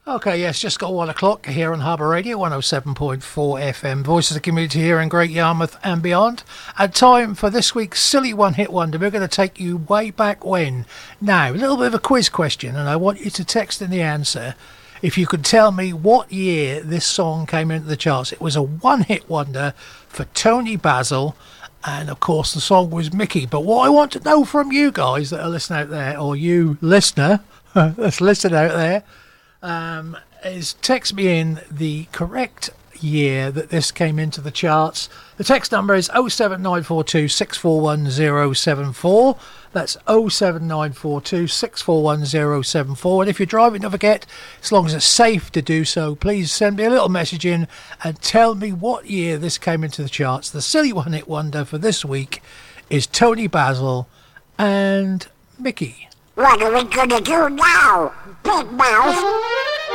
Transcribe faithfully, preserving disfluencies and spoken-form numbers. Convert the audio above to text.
Okay, yes, just got one o'clock here on Harbour Radio, one oh seven point four F M, Voice of the Community here in Great Yarmouth and beyond. And time for this week's Silly One Hit Wonder. We're going to take you way back when. Now, a little bit of a quiz question, and I want you to text in the answer if you could tell me what year this song came into the charts. It was a one-hit wonder for Tony Basil, and of course the song was Mickey. But what I want to know from you guys that are listening out there, or you listener that's listening out there, Um, is text me in the correct year that this came into the charts. The text number is oh seven nine four two, six four one oh seven four. That's oh seven nine four two, six four one oh seven four. And if you're driving, don't forget, as long as it's safe to do so, please send me a little message in and tell me what year this came into the charts. The Silly One Hit Wonder for this week is Tony Basil and Mickey. What are we gonna do now, Big Mouth?